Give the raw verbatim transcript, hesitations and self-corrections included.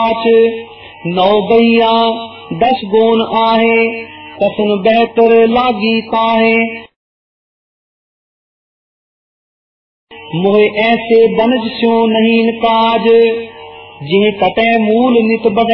नौ गैया दस गोन आहे, कसन बेहतर लागी ताहे। मोहे ऐसे बनज स्यो नहीं काज, जिह कटे मूल नित बढ़े।